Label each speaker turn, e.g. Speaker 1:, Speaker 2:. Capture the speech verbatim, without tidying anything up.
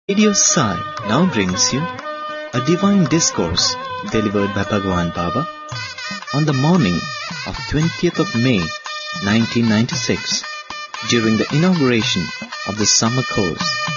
Speaker 1: Radio Sai now brings you a divine discourse delivered by Bhagwan Baba on the morning of twentieth of May nineteen ninety-six during the inauguration of the summer course.